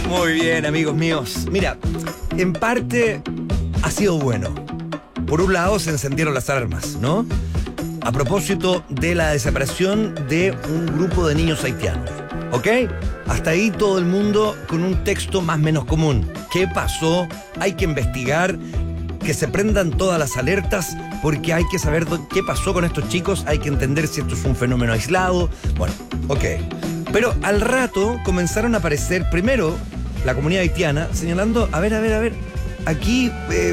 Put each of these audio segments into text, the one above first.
Muy bien, amigos míos. Mira, en parte ha sido bueno. Por un lado se encendieron las alarmas, ¿no? A propósito de la desaparición de un grupo de niños haitianos. ¿Ok? Hasta ahí todo el mundo con un texto más o menos común. ¿Qué pasó? Hay que investigar, que se prendan todas las alertas, porque hay que saber qué pasó con estos chicos, hay que entender si esto es un fenómeno aislado. Bueno, ok. Pero al rato comenzaron a aparecer, primero, la comunidad haitiana, señalando, a ver, aquí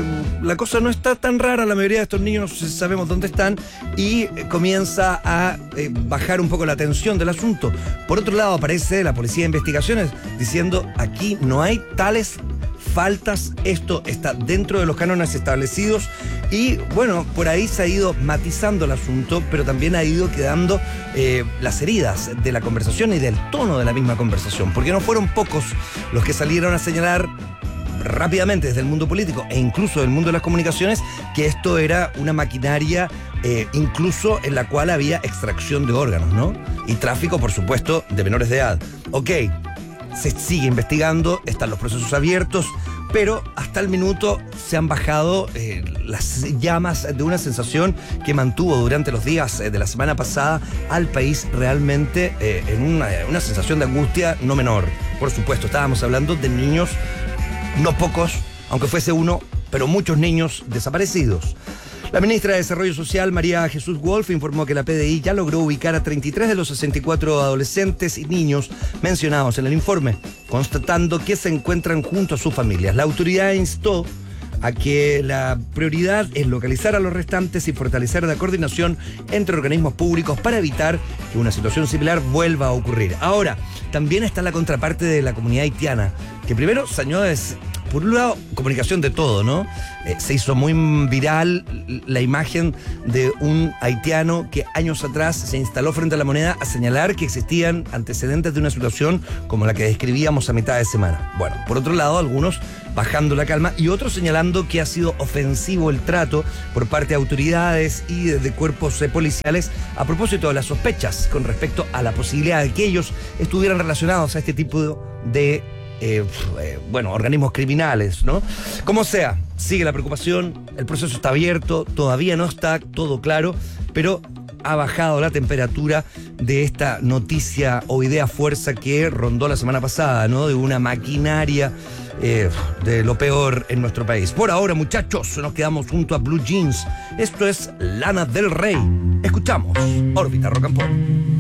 la cosa no está tan rara, la mayoría de estos niños no sabemos dónde están, y comienza a bajar un poco la tensión del asunto. Por otro lado aparece la Policía de Investigaciones diciendo, aquí no hay tales faltas, esto está dentro de los cánones establecidos, y bueno, por ahí se ha ido matizando el asunto, pero también ha ido quedando las heridas de la conversación y del tono de la misma conversación, porque no fueron pocos los que salieron a señalar rápidamente desde el mundo político e incluso del mundo de las comunicaciones que esto era una maquinaria incluso en la cual había extracción de órganos, ¿no? Y tráfico, por supuesto, de menores de edad. Ok, se sigue investigando, están los procesos abiertos, pero hasta el minuto se han bajado las llamas de una sensación que mantuvo durante los días de la semana pasada al país realmente en una sensación de angustia no menor. Por supuesto, estábamos hablando de niños, no pocos, aunque fuese uno, pero muchos niños desaparecidos. La ministra de Desarrollo Social, María Jesús Wolf, informó que la PDI ya logró ubicar a 33 de los 64 adolescentes y niños mencionados en el informe, constatando que se encuentran junto a sus familias. La autoridad instó a que la prioridad es localizar a los restantes y fortalecer la coordinación entre organismos públicos para evitar que una situación similar vuelva a ocurrir. Ahora, también está la contraparte de la comunidad haitiana, que primero sañó por un lado, comunicación de todo, ¿no? Se hizo muy viral la imagen de un haitiano que años atrás se instaló frente a la Moneda a señalar que existían antecedentes de una situación como la que describíamos a mitad de semana. Bueno, por otro lado, algunos bajando la calma y otros señalando que ha sido ofensivo el trato por parte de autoridades y de cuerpos policiales a propósito de las sospechas con respecto a la posibilidad de que ellos estuvieran relacionados a este tipo de organismos criminales, ¿no? Como sea, sigue la preocupación, el proceso está abierto, todavía no está todo claro, pero ha bajado la temperatura de esta noticia o idea fuerza que rondó la semana pasada, ¿no? De una maquinaria de lo peor en nuestro país. Por ahora, muchachos, nos quedamos junto a Blue Jeans. Esto es Lana del Rey. Escuchamos Órbita Rock and Pop.